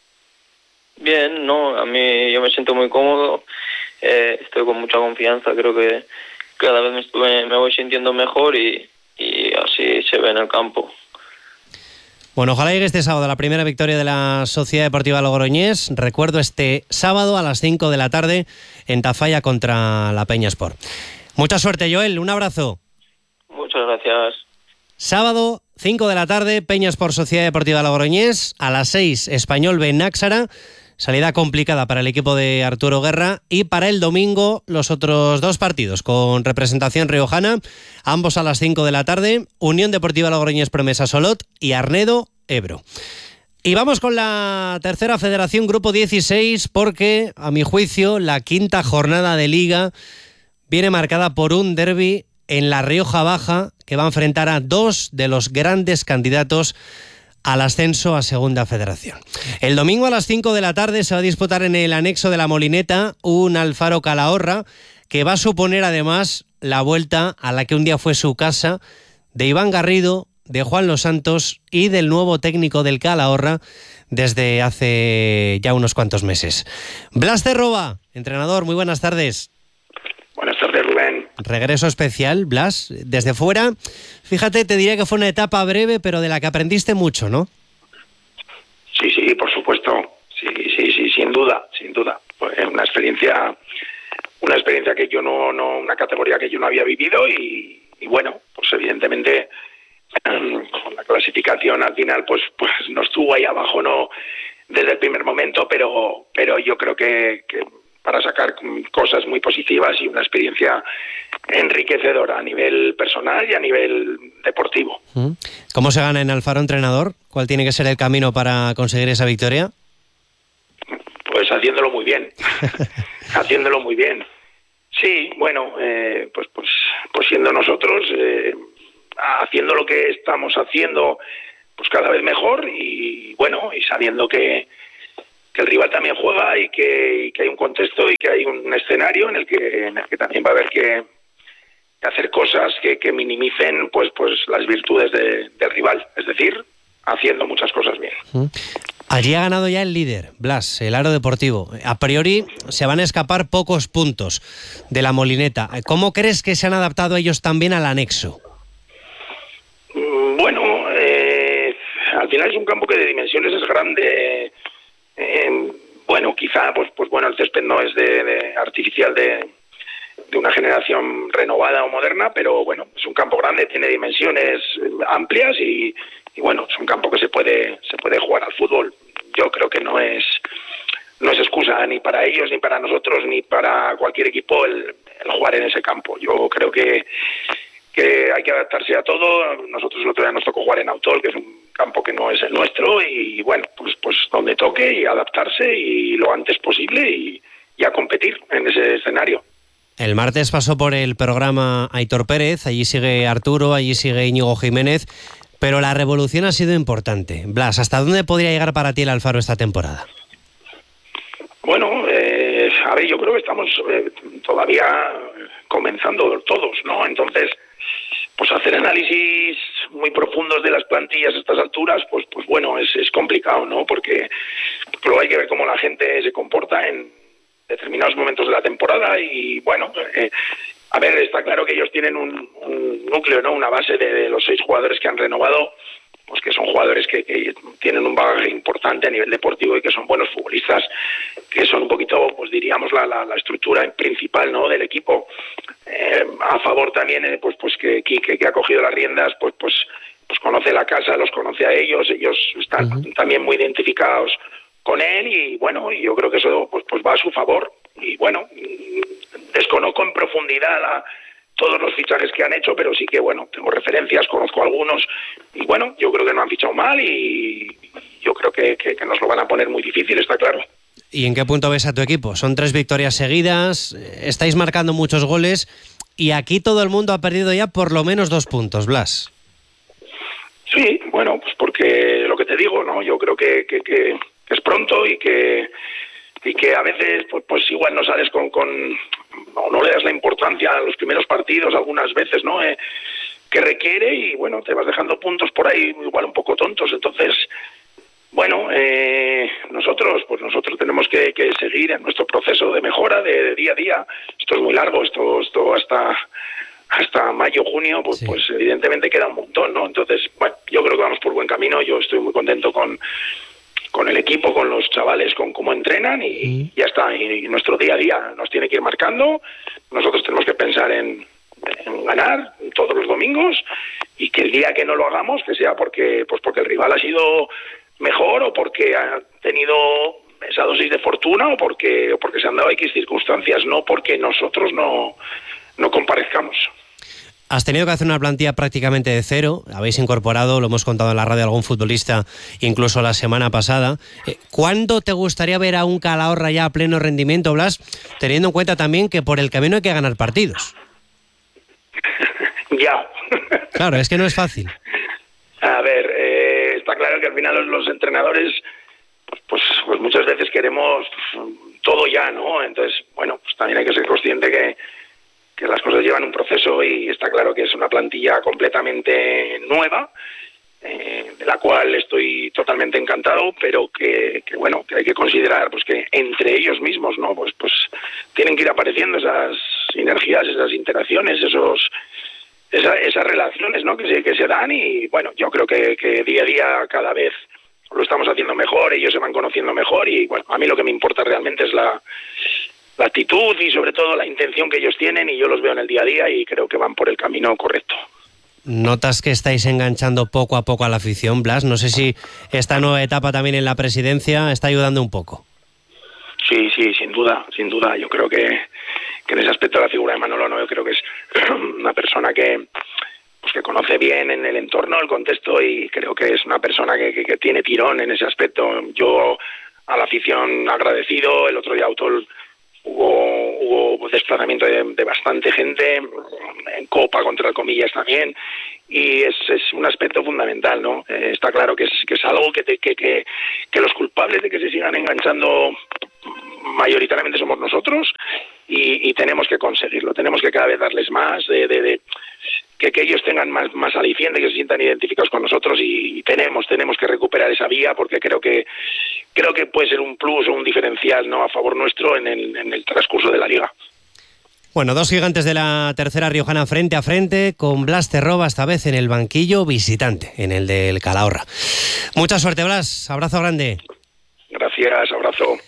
[SPEAKER 9] Bien, no, a mí yo me siento muy cómodo, eh, estoy con mucha confianza, creo que cada vez me, estuve, me voy sintiendo mejor y, y así se ve en el campo.
[SPEAKER 1] Bueno, ojalá llegue este sábado la primera victoria de la Sociedad Deportiva Logroñés. Recuerdo, este sábado a las cinco de la tarde en Tafalla contra la Peña Sport. Mucha suerte, Joel, un abrazo.
[SPEAKER 9] Muchas gracias.
[SPEAKER 1] Sábado, cinco de la tarde, Peña Sport Sociedad Deportiva Logroñés. A las seis, Español B Náxara. Salida complicada para el equipo de Arturo Guerra. Y para el domingo, los otros dos partidos con representación riojana. Ambos a las cinco de la tarde. Unión Deportiva Logroñés Promesa Solot y Arnedo Ebro. Y vamos con la tercera federación, grupo dieciséis, porque, a mi juicio, la quinta jornada de Liga viene marcada por un derbi en La Rioja Baja, que va a enfrentar a dos de los grandes candidatos al ascenso a Segunda Federación. El domingo a las cinco de la tarde se va a disputar en el anexo de La Molineta un Alfaro Calahorra, que va a suponer además la vuelta a la que un día fue su casa de Iván Garrido, de Juan Los Santos y del nuevo técnico del Calahorra desde hace ya unos cuantos meses. Blas Cerroba, entrenador, muy buenas tardes.
[SPEAKER 10] Buenas tardes, Rubén.
[SPEAKER 1] Regreso especial, Blas, desde fuera. Fíjate, te diría que fue una etapa breve, pero de la que aprendiste mucho, ¿no?
[SPEAKER 10] Sí, sí, por supuesto. Sí, sí, sí, sin duda, sin duda. Pues una experiencia, una experiencia que yo no, no, una categoría que yo no había vivido y, y bueno, pues evidentemente con la clasificación al final, pues, pues no estuvo ahí abajo, no, desde el primer momento, pero, pero yo creo que, que para sacar cosas muy positivas y una experiencia enriquecedora a nivel personal y a nivel deportivo.
[SPEAKER 1] ¿Cómo se gana en Alfaro, entrenador? ¿Cuál tiene que ser el camino para conseguir esa victoria?
[SPEAKER 10] Pues haciéndolo muy bien, haciéndolo muy bien. Sí, bueno, eh, pues pues pues siendo nosotros, eh, haciendo lo que estamos haciendo, pues cada vez mejor, y bueno, y sabiendo que, que el rival también juega y que, y que hay un contexto y que hay un escenario en el que, en el que también va a haber que, que hacer cosas que, que minimicen pues, pues las virtudes de, del rival, es decir, haciendo muchas cosas bien.
[SPEAKER 1] Allí ha ganado ya el líder, Blas, el Aro Deportivo. A priori se van a escapar pocos puntos de la Molineta. ¿Cómo crees que se han adaptado ellos también al anexo?
[SPEAKER 10] Bueno, eh, al final es un campo que de dimensiones es grande. Eh, bueno, quizá, pues, pues bueno, el césped no es de, de artificial de, de una generación renovada o moderna, pero bueno, es un campo grande, tiene dimensiones amplias y, y bueno, es un campo que se puede se puede jugar al fútbol. Yo creo que no es no es excusa ni para ellos, ni para nosotros, ni para cualquier equipo el, el jugar en ese campo. Yo creo que que hay que adaptarse a todo. Nosotros el otro día nos tocó jugar en Autol, que es un campo que no es el nuestro, y bueno, pues pues donde toque y adaptarse y lo antes posible y, y a competir en ese escenario.
[SPEAKER 1] El martes pasó por el programa Aitor Pérez, allí sigue Arturo, allí sigue Íñigo Jiménez, pero la revolución ha sido importante. Blas, ¿hasta dónde podría llegar para ti el Alfaro esta temporada?
[SPEAKER 10] Bueno, eh, a ver, yo creo que estamos eh, todavía comenzando todos, ¿no? Entonces, pues hacer análisis muy profundos de las plantillas a estas alturas, pues pues bueno, es, es complicado, ¿no? Porque luego hay que ver cómo la gente se comporta en determinados momentos de la temporada y bueno, eh, a ver, está claro que ellos tienen un, un núcleo, ¿no? Una base de, de los seis jugadores que han renovado, pues que son jugadores que, que tienen un bagaje importante a nivel deportivo y que son buenos futbolistas, que son un poquito, pues diríamos, la, la, la estructura principal, ¿no? Del equipo. Eh, a favor también, eh, pues pues que Quique, que ha cogido las riendas, pues pues pues conoce la casa, los conoce a ellos, ellos están uh-huh. también muy identificados con él y bueno, yo creo que eso pues pues va a su favor. Y bueno, desconozco en profundidad la todos los fichajes que han hecho, pero sí que, bueno, tengo referencias, conozco algunos, y bueno, yo creo que no han fichado mal y yo creo que, que, que nos lo van a poner muy difícil, está claro.
[SPEAKER 1] ¿Y en qué punto ves a tu equipo? Son tres victorias seguidas, estáis marcando muchos goles, y aquí todo el mundo ha perdido ya por lo menos dos puntos, Blas.
[SPEAKER 10] Sí, bueno, pues porque lo que te digo, ¿no? Yo creo que, que, que es pronto y que y que a veces pues, pues igual no sales con, con o no le das la importancia a los primeros partidos algunas veces, ¿no? Eh, que requiere y bueno, te vas dejando puntos por ahí igual un poco tontos, entonces bueno, eh, nosotros pues nosotros tenemos que, que seguir en nuestro proceso de mejora de, de día a día. Esto es muy largo, esto esto hasta hasta mayo, junio, pues, sí. pues evidentemente queda un montón, ¿no? Entonces, bueno, yo creo que vamos por buen camino, yo estoy muy contento con con el equipo, con los chavales, con cómo entrenan y mm. ya está. Y nuestro día a día nos tiene que ir marcando. Nosotros tenemos que pensar en, en ganar todos los domingos y que el día que no lo hagamos, que sea porque pues porque el rival ha sido mejor o porque ha tenido esa dosis de fortuna o porque, o porque se han dado X circunstancias, no porque nosotros no, no comparezcamos.
[SPEAKER 1] Has tenido que hacer una plantilla prácticamente de cero, habéis incorporado, lo hemos contado en la radio, algún futbolista incluso la semana pasada. ¿Cuándo te gustaría ver a un Calahorra ya a pleno rendimiento, Blas, teniendo en cuenta también que por el camino hay que ganar partidos?
[SPEAKER 10] Ya.
[SPEAKER 1] Claro, es que no es fácil.
[SPEAKER 10] A ver, eh, está claro que al final los, los entrenadores, pues, pues muchas veces queremos todo ya, ¿no? Entonces, bueno, pues también hay que ser consciente que que las cosas llevan un proceso y está claro que es una plantilla completamente nueva, eh, de la cual estoy totalmente encantado, pero que, que bueno, que hay que considerar pues que entre ellos mismos, ¿no? Pues pues tienen que ir apareciendo esas sinergias, esas interacciones, esos esa, esas relaciones, ¿no? Que se, que se dan y bueno, yo creo que, que día a día cada vez lo estamos haciendo mejor, ellos se van conociendo mejor y bueno, a mí lo que me importa realmente es la la actitud y sobre todo la intención que ellos tienen y yo los veo en el día a día y creo que van por el camino correcto.
[SPEAKER 1] ¿Notas que estáis enganchando poco a poco a la afición, Blas? No sé si esta nueva etapa también en la presidencia está ayudando un poco.
[SPEAKER 10] Sí, sí, sin duda, sin duda. Yo creo que, que en ese aspecto la figura de Manolo, no, yo creo que es una persona que, pues que conoce bien en el entorno, el contexto y creo que es una persona que, que, que tiene tirón en ese aspecto. Yo a la afición agradecido, el otro día Autol Hubo, hubo desplazamiento de, de bastante gente, Copa contra comillas también, y es, es un aspecto fundamental, ¿no? Eh, está claro que es, que es algo que, te, que, que, que los culpables de que se sigan enganchando mayoritariamente somos nosotros, y, y tenemos que conseguirlo, tenemos que cada vez darles más, de, de, de que, que ellos tengan más, más aliciente, que se sientan identificados con nosotros, y tenemos tenemos que recuperar esa vía, porque creo que creo que puede ser un plus o un diferencial, ¿no?, a favor nuestro en el, en el transcurso de la liga.
[SPEAKER 1] Bueno, dos gigantes de la tercera riojana frente a frente, con Blas Terroba esta vez en el banquillo visitante, en el del Calahorra. Mucha suerte, Blas. Abrazo grande.
[SPEAKER 10] Gracias, abrazo.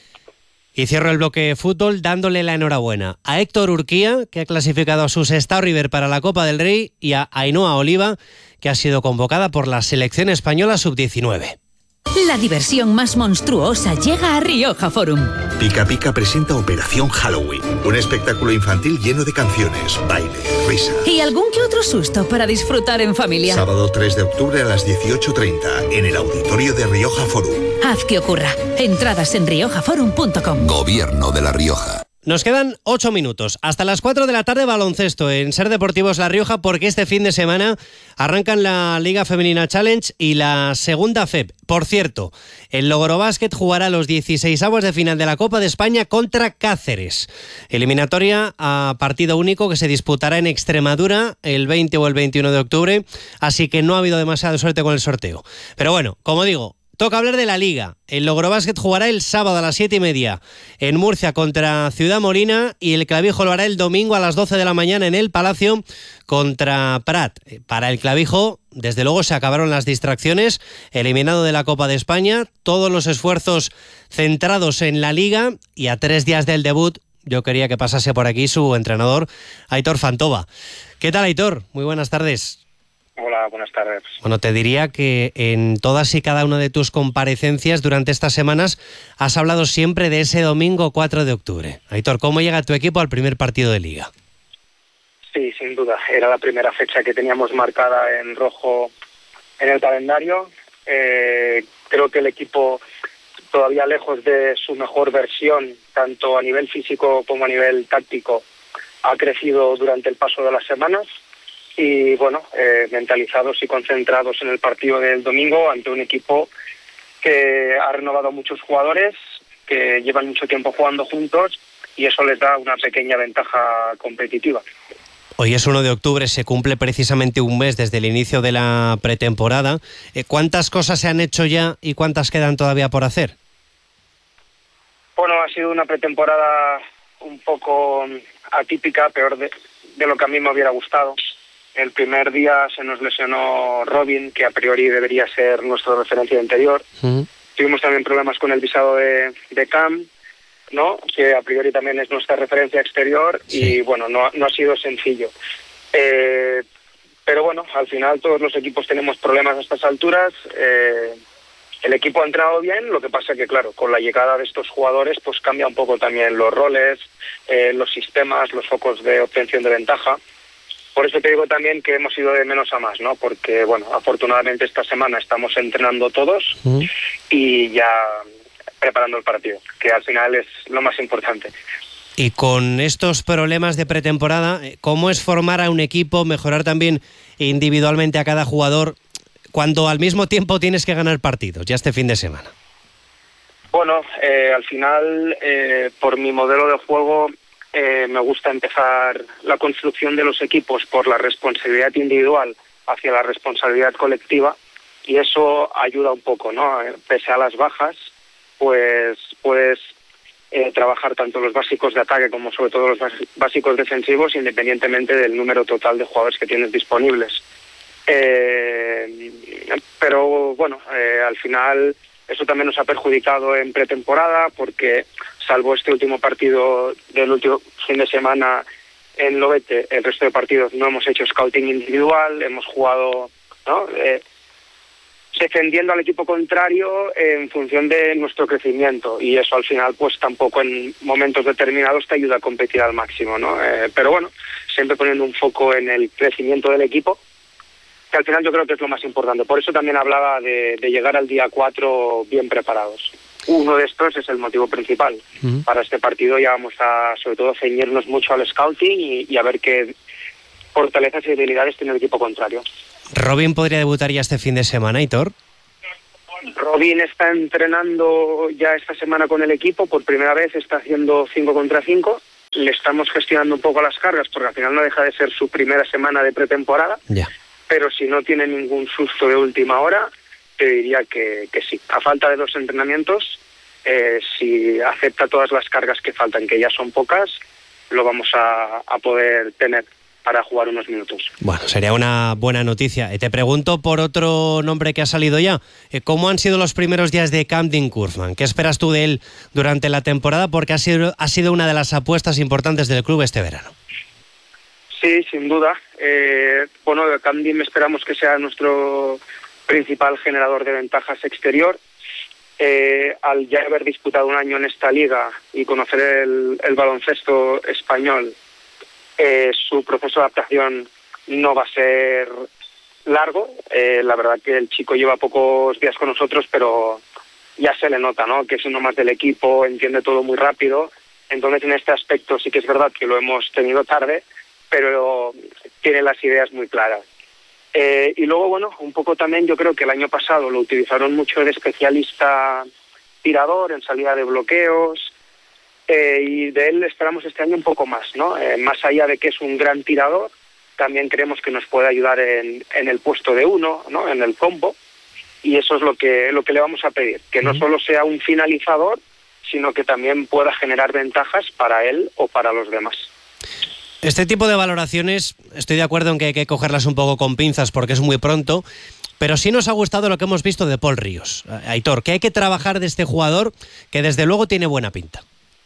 [SPEAKER 1] Y cierro el bloque fútbol dándole la enhorabuena a Héctor Urquía, que ha clasificado a su Sestao River para la Copa del Rey, y a Ainhoa Oliva, que ha sido convocada por la selección española sub diecinueve.
[SPEAKER 11] La diversión más monstruosa llega a Rioja Forum.
[SPEAKER 12] Pica Pica presenta Operación Halloween, un espectáculo infantil lleno de canciones, baile, risa.
[SPEAKER 11] Y algún que otro susto para disfrutar en familia.
[SPEAKER 12] Sábado tres de octubre a las dieciocho treinta en el auditorio de Rioja Forum.
[SPEAKER 11] Haz que ocurra. Entradas en rioja forum punto com.
[SPEAKER 12] Gobierno de La Rioja.
[SPEAKER 1] Nos quedan ocho minutos. Hasta las cuatro de la tarde baloncesto en Ser Deportivos La Rioja, porque este fin de semana arrancan la Liga Femenina Challenge y la segunda F E P. Por cierto, el Logrobásquet jugará los dieciseisavos de final de la Copa de España contra Cáceres. Eliminatoria a partido único que se disputará en Extremadura el veinte o el veintiuno de octubre, así que no ha habido demasiada suerte con el sorteo. Pero bueno, como digo, toca hablar de la Liga. El Logrobásquet jugará el sábado a las siete y media en Murcia contra Ciudad Morina, y el Clavijo lo hará el domingo a las doce de la mañana en el Palacio contra Prat. Para el Clavijo, desde luego, se acabaron las distracciones, eliminado de la Copa de España, todos los esfuerzos centrados en la Liga, y a tres días del debut yo quería que pasase por aquí su entrenador, Aitor Fantova. ¿Qué tal, Aitor? Muy buenas tardes.
[SPEAKER 13] Hola, buenas tardes.
[SPEAKER 1] Bueno, te diría que en todas y cada una de tus comparecencias durante estas semanas has hablado siempre de ese domingo cuatro de octubre. Aitor, ¿cómo llega tu equipo al primer partido de Liga?
[SPEAKER 13] Sí, sin duda. Era la primera fecha que teníamos marcada en rojo en el calendario. Eh, creo que el equipo, todavía lejos de su mejor versión, tanto a nivel físico como a nivel táctico, ha crecido durante el paso de las semanas. Y bueno, eh, mentalizados y concentrados en el partido del domingo ante un equipo que ha renovado a muchos jugadores, que llevan mucho tiempo jugando juntos, y eso les da una pequeña ventaja competitiva.
[SPEAKER 1] Hoy es uno de octubre, se cumple precisamente un mes desde el inicio de la pretemporada. ¿Cuántas cosas se han hecho ya y cuántas quedan todavía por hacer?
[SPEAKER 13] Bueno, ha sido una pretemporada un poco atípica, peor de, de lo que a mí me hubiera gustado. El primer día se nos lesionó Robin, que a priori debería ser nuestra referencia interior. Uh-huh. Tuvimos también problemas con el visado de, de Cam, ¿no?, que a priori también es nuestra referencia exterior. Sí. Y bueno, no, no ha sido sencillo. Eh, pero bueno, al final todos los equipos tenemos problemas a estas alturas. Eh, el equipo ha entrado bien, lo que pasa que claro, con la llegada de estos jugadores pues cambia un poco también los roles, eh, los sistemas, los focos de obtención de ventaja. Por eso te digo también que hemos ido de menos a más, ¿no? Porque, bueno, afortunadamente esta semana estamos entrenando todos uh-huh. y ya preparando el partido, que al final es lo más importante.
[SPEAKER 1] Y con estos problemas de pretemporada, ¿cómo es formar a un equipo, mejorar también individualmente a cada jugador, cuando al mismo tiempo tienes que ganar partidos, ya este fin de semana?
[SPEAKER 13] Bueno, eh, al final, eh, por mi modelo de juego, Eh, me gusta empezar la construcción de los equipos por la responsabilidad individual hacia la responsabilidad colectiva, y eso ayuda un poco, ¿no? Pese a las bajas, pues puedes eh, trabajar tanto los básicos de ataque como sobre todo los básicos defensivos, independientemente del número total de jugadores que tienes disponibles. Eh, pero bueno, eh, al final eso también nos ha perjudicado en pretemporada, porque salvo este último partido del último fin de semana en Lobete, el resto de partidos no hemos hecho scouting individual, hemos jugado, ¿no?, eh, defendiendo al equipo contrario en función de nuestro crecimiento, y eso al final pues tampoco en momentos determinados te ayuda a competir al máximo, ¿no? Eh, pero bueno, siempre poniendo un foco en el crecimiento del equipo, que al final yo creo que es lo más importante. Por eso también hablaba de, de llegar al día cuatro bien preparados. Uno de estos es el motivo principal. Uh-huh. Para este partido ya vamos a, sobre todo, ceñirnos mucho al scouting y, y a ver qué fortalezas y debilidades tiene el equipo contrario.
[SPEAKER 1] ¿Robin podría debutar ya este fin de semana, Aitor?
[SPEAKER 13] Robin está entrenando ya esta semana con el equipo, por primera vez está haciendo cinco contra cinco. Le estamos gestionando un poco las cargas porque al final no deja de ser su primera semana de pretemporada.
[SPEAKER 1] Ya.
[SPEAKER 13] Pero si no tiene ningún susto de última hora, te diría que, que sí. A falta de dos entrenamientos, eh, si acepta todas las cargas que faltan, que ya son pocas, lo vamos a, a poder tener para jugar unos minutos.
[SPEAKER 1] Bueno, sería una buena noticia. Te pregunto por otro nombre que ha salido ya. ¿Cómo han sido los primeros días de camp de Kourman? ¿Qué esperas tú de él durante la temporada? Porque ha sido, ha sido una de las apuestas importantes del club este verano.
[SPEAKER 13] Sí, sin duda. Eh, bueno, Camdim esperamos que sea nuestro principal generador de ventajas exterior. Eh, al ya haber disputado un año en esta liga y conocer el, el baloncesto español, eh, su proceso de adaptación no va a ser largo. Eh, la verdad que el chico lleva pocos días con nosotros, pero ya se le nota, ¿no?, que es uno más del equipo, entiende todo muy rápido. Entonces, en este aspecto sí que es verdad que lo hemos tenido tarde, pero tiene las ideas muy claras. Eh, y luego, bueno, un poco también yo creo que el año pasado lo utilizaron mucho de especialista tirador en salida de bloqueos, eh, y de él esperamos este año un poco más, ¿no? Eh, más allá de que es un gran tirador, también creemos que nos puede ayudar en, en el puesto de uno, ¿no?, en el combo, y eso es lo que, lo que le vamos a pedir, que no solo sea un finalizador, sino que también pueda generar ventajas para él o para los demás.
[SPEAKER 1] Este tipo de valoraciones, estoy de acuerdo en que hay que cogerlas un poco con pinzas porque es muy pronto, pero sí nos ha gustado lo que hemos visto de Paul Ríos. Aitor, que hay que trabajar de este jugador que desde luego tiene buena pinta.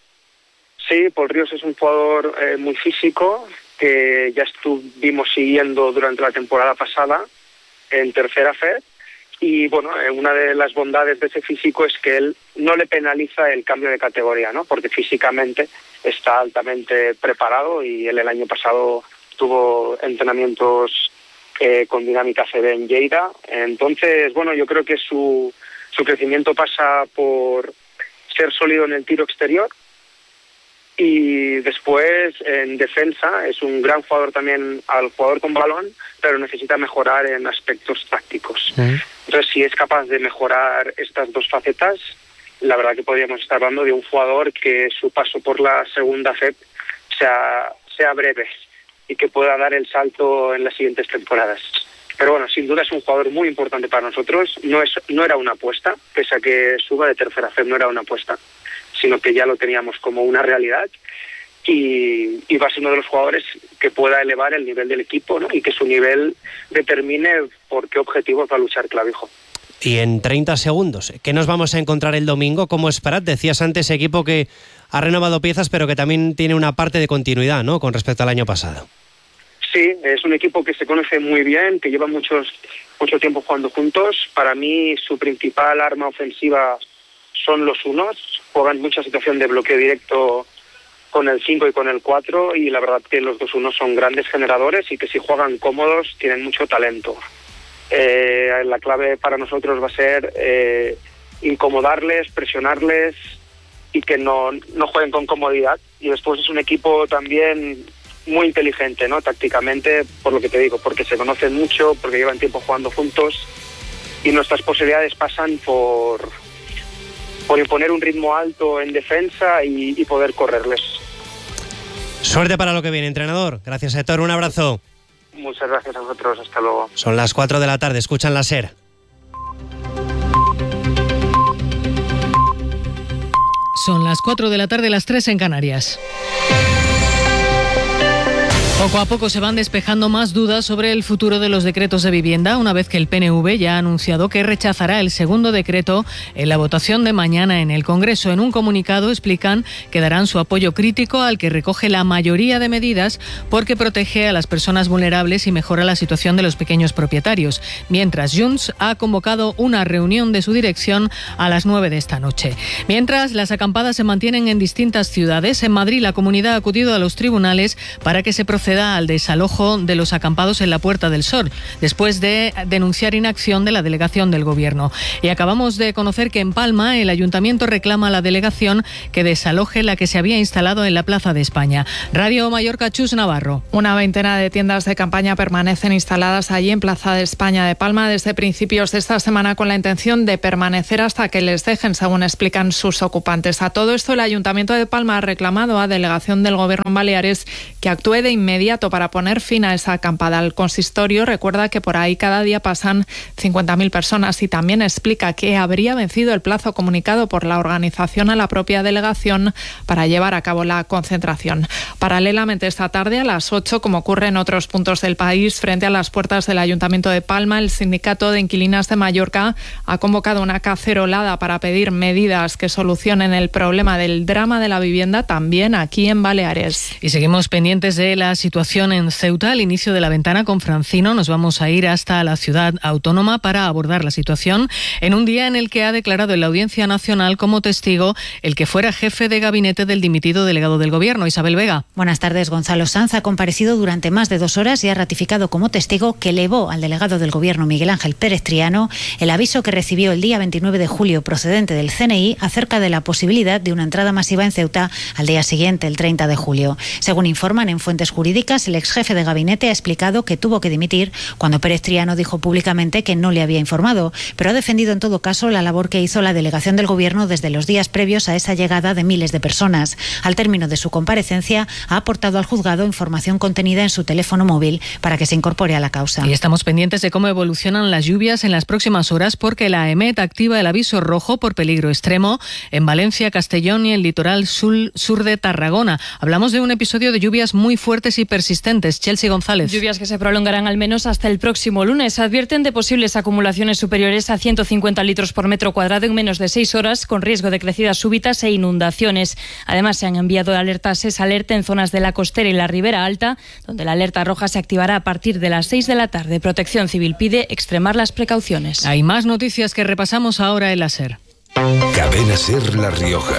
[SPEAKER 13] Sí, Paul Ríos es un jugador eh, muy físico, que ya estuvimos siguiendo durante la temporada pasada en tercera F E D. Y bueno, una de las bondades de ese físico es que él no le penaliza el cambio de categoría, ¿no?, porque físicamente está altamente preparado y él el año pasado tuvo entrenamientos eh, con dinámica C B en Lleida. Entonces, bueno, yo creo que su, su crecimiento pasa por ser sólido en el tiro exterior y después en defensa. Es un gran jugador también al jugador con balón, pero necesita mejorar en aspectos tácticos. Uh-huh. Entonces, si es capaz de mejorar estas dos facetas, la verdad que podríamos estar hablando de un jugador que su paso por la segunda F E D sea, sea breve y que pueda dar el salto en las siguientes temporadas. Pero bueno, sin duda es un jugador muy importante para nosotros. No, es, no era una apuesta, pese a que suba de tercera F E D no era una apuesta, sino que ya lo teníamos como una realidad. Y, y va a ser uno de los jugadores que pueda elevar el nivel del equipo, ¿no?, y que su nivel determine por qué objetivos va a luchar Clavijo.
[SPEAKER 1] Y en treinta segundos, ¿qué nos vamos a encontrar el domingo? ¿Cómo es Prat? Decías antes, equipo que ha renovado piezas, pero que también tiene una parte de continuidad, ¿no?, con respecto al año pasado.
[SPEAKER 13] Sí, es un equipo que se conoce muy bien, que lleva muchos, mucho tiempo jugando juntos. Para mí, su principal arma ofensiva son los unos. Juegan mucha situación de bloqueo directo con el cinco y con el cuatro, y la verdad que los dos unos son grandes generadores y que si juegan cómodos tienen mucho talento. Eh, la clave para nosotros va a ser eh, incomodarles, presionarles y que no, no jueguen con comodidad. Y después es un equipo también muy inteligente, ¿no?, tácticamente, por lo que te digo, porque se conocen mucho, porque llevan tiempo jugando juntos, y nuestras posibilidades pasan por, por imponer un ritmo alto en defensa y, y poder correrles.
[SPEAKER 1] Suerte para lo que viene, entrenador. Gracias, Aitor. Un abrazo.
[SPEAKER 13] Muchas gracias a vosotros. Hasta luego.
[SPEAKER 1] Son las cuatro de la tarde. Escuchan la SER.
[SPEAKER 14] Son las cuatro de la tarde, las tres en Canarias. Poco a poco se van despejando más dudas sobre el futuro de los decretos de vivienda, una vez que el P N V ya ha anunciado que rechazará el segundo decreto en la votación de mañana en el Congreso. En un comunicado explican que darán su apoyo crítico al que recoge la mayoría de medidas porque protege a las personas vulnerables y mejora la situación de los pequeños propietarios. Mientras, Junts ha convocado una reunión de su dirección a las nueve de esta noche. Mientras, las acampadas se mantienen en distintas ciudades. En Madrid, la comunidad ha acudido a los tribunales para que se proceda proceda al desalojo de los acampados en la Puerta del Sol, después de denunciar inacción de la delegación del Gobierno. Y acabamos de conocer que en Palma el Ayuntamiento reclama a la delegación que desaloje la que se había instalado en la Plaza de España. Radio Mallorca, Chus Navarro.
[SPEAKER 15] Una veintena de tiendas de campaña permanecen instaladas allí en Plaza de España de Palma desde principios de esta semana con la intención de permanecer hasta que les dejen, según explican sus ocupantes. A todo esto, el Ayuntamiento de Palma ha reclamado a delegación del Gobierno en Baleares que actúe de inmediato para poner fin a esa acampada. El consistorio recuerda que por ahí cada día pasan cincuenta mil personas y también explica que habría vencido el plazo comunicado por la organización a la propia delegación para llevar a cabo la concentración. Paralelamente, esta tarde a las ocho, como ocurre en otros puntos del país, frente a las puertas del Ayuntamiento de Palma, el Sindicato de Inquilinas de Mallorca ha convocado una cacerolada para pedir medidas que solucionen el problema del drama de la vivienda también aquí en Baleares.
[SPEAKER 14] Y seguimos pendientes de la situación en Ceuta. Al inicio de la ventana con Francino nos vamos a ir hasta la ciudad autónoma para abordar la situación en un día en el que ha declarado en la Audiencia Nacional como testigo el que fuera jefe de gabinete del dimitido delegado del Gobierno, Isabel Vega.
[SPEAKER 16] Buenas tardes. Gonzalo Sanz ha comparecido durante más de dos horas y ha ratificado como testigo que elevó al delegado del Gobierno, Miguel Ángel Pérez Triano, el aviso que recibió el día veintinueve de julio procedente del C N I acerca de la posibilidad de una entrada masiva en Ceuta al día siguiente, el treinta de julio. Según informan en fuentes jurídicas, el ex jefe de gabinete ha explicado que tuvo que dimitir cuando Pérez Triano dijo públicamente que no le había informado, pero ha defendido en todo caso la labor que hizo la delegación del Gobierno desde los días previos a esa llegada de miles de personas. Al término de su comparecencia, ha aportado al juzgado información contenida en su teléfono móvil para que se incorpore a la causa.
[SPEAKER 14] Y estamos pendientes de cómo evolucionan las lluvias en las próximas horas porque la EMET activa el aviso rojo por peligro extremo en Valencia, Castellón y el litoral sur, sur de Tarragona. Hablamos de un episodio de lluvias muy fuertes y persistentes. Chelsea González.
[SPEAKER 17] Lluvias que se prolongarán al menos hasta el próximo lunes. Advierten de posibles acumulaciones superiores a ciento cincuenta litros por metro cuadrado en menos de seis horas, con riesgo de crecidas súbitas e inundaciones. Además, se han enviado alertas SES Alerta en zonas de la costera y la Ribera Alta, donde la alerta roja se activará a partir de las seis de la tarde. Protección Civil pide extremar las precauciones.
[SPEAKER 14] Hay más noticias que repasamos ahora en la SER.
[SPEAKER 18] Cadena SER La Rioja.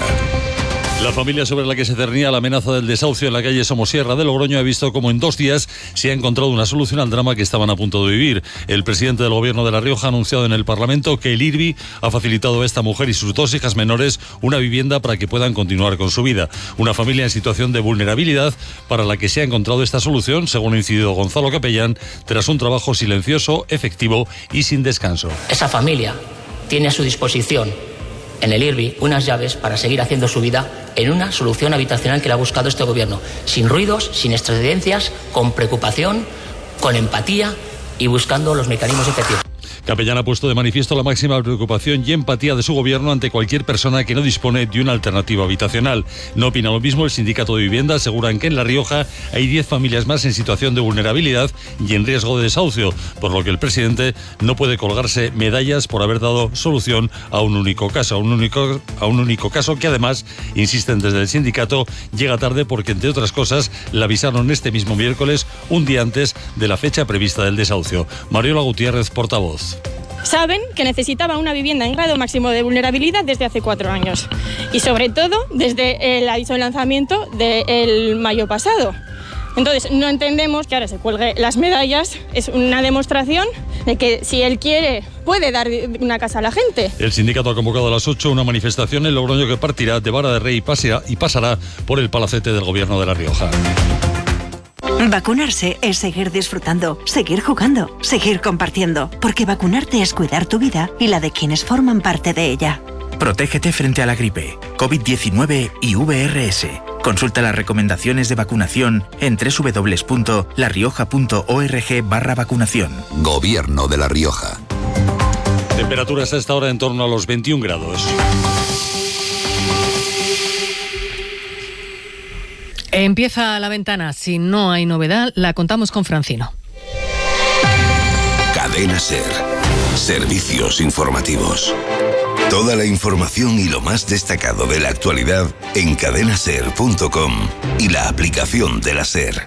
[SPEAKER 19] La familia sobre la que se cernía la amenaza del desahucio en la calle Somosierra de Logroño ha visto cómo en dos días se ha encontrado una solución al drama que estaban a punto de vivir. El presidente del Gobierno de La Rioja ha anunciado en el Parlamento que el I R B I ha facilitado a esta mujer y sus dos hijas menores una vivienda para que puedan continuar con su vida. Una familia en situación de vulnerabilidad para la que se ha encontrado esta solución, según ha incidido Gonzalo Capellán, tras un trabajo silencioso, efectivo y sin descanso.
[SPEAKER 20] Esa familia tiene a su disposición en el I R B I unas llaves para seguir haciendo su vida en una solución habitacional que le ha buscado este Gobierno, sin ruidos, sin excedencias, con preocupación, con empatía y buscando los mecanismos efectivos.
[SPEAKER 19] Capellán ha puesto de manifiesto la máxima preocupación y empatía de su gobierno ante cualquier persona que no dispone de una alternativa habitacional. No opina lo mismo el Sindicato de Vivienda. Aseguran que en La Rioja hay diez familias más en situación de vulnerabilidad y en riesgo de desahucio, por lo que el presidente no puede colgarse medallas por haber dado solución a un único caso, a un único, a un único caso que además, insisten desde el sindicato, llega tarde porque, entre otras cosas, la avisaron este mismo miércoles, un día antes de la fecha prevista del desahucio. Mariola Gutiérrez, portavoz.
[SPEAKER 21] Saben que necesitaban una vivienda en grado máximo de vulnerabilidad desde hace cuatro años y sobre todo desde el aviso de lanzamiento del mayo pasado. Entonces no entendemos que ahora se cuelgue las medallas. Es una demostración de que si él quiere puede dar una casa a la gente.
[SPEAKER 19] El sindicato ha convocado a las ocho una manifestación en Logroño que partirá de Vara de Rey y pasará, y pasará por el palacete del Gobierno de La Rioja.
[SPEAKER 22] Vacunarse es seguir disfrutando, seguir jugando, seguir compartiendo, porque vacunarte es cuidar tu vida y la de quienes forman parte de ella.
[SPEAKER 23] Protégete frente a la gripe, COVID diecinueve y V R S. Consulta las recomendaciones de vacunación en doble u doble u doble u punto la rioja punto org barra vacunación.
[SPEAKER 18] Gobierno de La Rioja.
[SPEAKER 19] Temperaturas a esta hora en torno a los veintiún grados.
[SPEAKER 14] Empieza la ventana. Si no hay novedad, la contamos con Francino.
[SPEAKER 18] Cadena SER. Servicios informativos. Toda la información y lo más destacado de la actualidad en cadena ser punto com y la aplicación de la SER.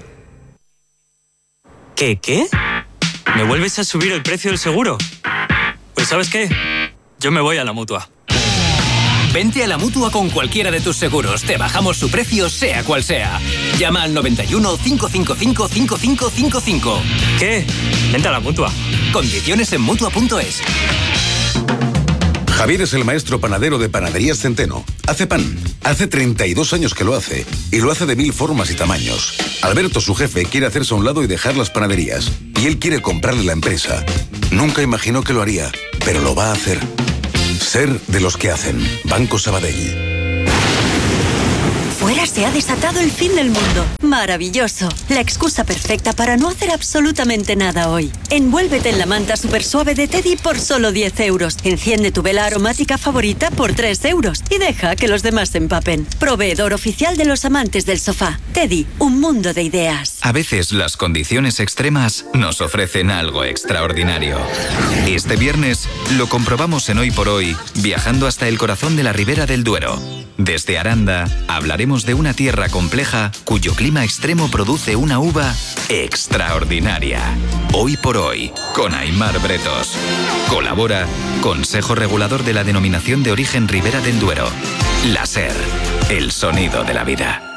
[SPEAKER 24] ¿Qué, qué? ¿Me vuelves a subir el precio del seguro? Pues ¿sabes qué? Yo me voy a la Mutua.
[SPEAKER 2] Vente a la Mutua con cualquiera de tus seguros. Te bajamos su precio, sea cual sea. Llama al noventa y uno, cinco cinco cinco, cinco cinco cinco cinco.
[SPEAKER 24] ¿Qué? Vente a la Mutua.
[SPEAKER 2] Condiciones en Mutua punto es.
[SPEAKER 3] Javier es el maestro panadero de Panaderías Centeno. Hace pan. Hace treinta y dos años que lo hace. Y lo hace de mil formas y tamaños. Alberto, su jefe, quiere hacerse a un lado y dejar las panaderías. Y él quiere comprarle la empresa. Nunca imaginó que lo haría, pero lo va a hacer. Ser de los que hacen. Banco Sabadell.
[SPEAKER 5] Fuera se ha desatado el fin del mundo. Maravilloso. La excusa perfecta para no hacer absolutamente nada hoy. Envuélvete en la manta super suave de Teddy por solo diez euros. Enciende tu vela aromática favorita por tres euros. Y deja que los demás se empapen. Proveedor oficial de los amantes del sofá. Teddy, un mundo de ideas.
[SPEAKER 6] A veces las condiciones extremas nos ofrecen algo extraordinario. Este viernes lo comprobamos en Hoy por Hoy, viajando hasta el corazón de la Ribera del Duero. Desde Aranda hablaremos de una tierra compleja cuyo clima extremo produce una uva extraordinaria. Hoy por Hoy, con Aimar Bretos. Colabora Consejo Regulador de la Denominación de Origen Ribera del Duero. La SER, el sonido de la vida.